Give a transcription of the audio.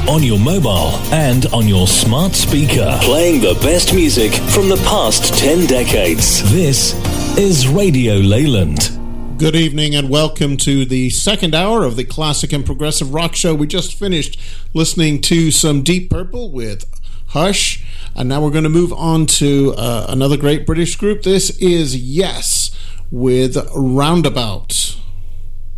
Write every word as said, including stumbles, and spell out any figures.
on your mobile, and on your smart speaker. Playing the best music from the past ten decades. This is Radio Leyland. Good evening and welcome to the second hour of the Classic and Progressive Rock Show. We just finished listening to some Deep Purple with Hush, and now we're going to move on to uh, another great British group. This is Yes with Roundabout.